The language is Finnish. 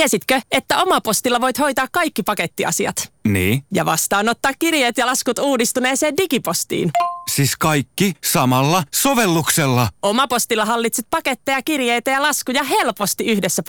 Tiesitkö, että Omapostilla voit hoitaa kaikki pakettiasiat? Niin. Ja vastaanottaa kirjeet ja laskut uudistuneeseen digipostiin. Siis kaikki samalla sovelluksella. Omapostilla hallitset paketteja, kirjeitä ja laskuja helposti yhdessä